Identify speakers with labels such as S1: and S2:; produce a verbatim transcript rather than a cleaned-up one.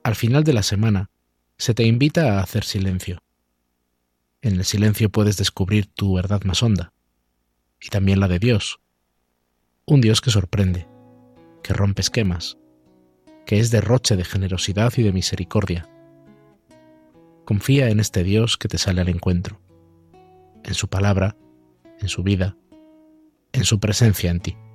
S1: al final de la semana, se te invita a hacer silencio. En el silencio puedes descubrir tu verdad más honda, y también la de Dios. Un Dios que sorprende, que rompe esquemas, que es derroche de generosidad y de misericordia. Confía en este Dios que te sale al encuentro, en su palabra, en su vida, en su presencia en ti.